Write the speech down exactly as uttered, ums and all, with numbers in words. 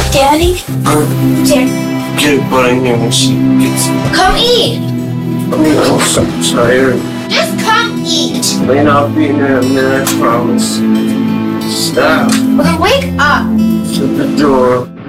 Daddy? Here. Get by here when she gets. Come eat. I'm so tired. Just come eat. May not be in there a minute, I promise. Stop. Well, then wake up. Shut the door.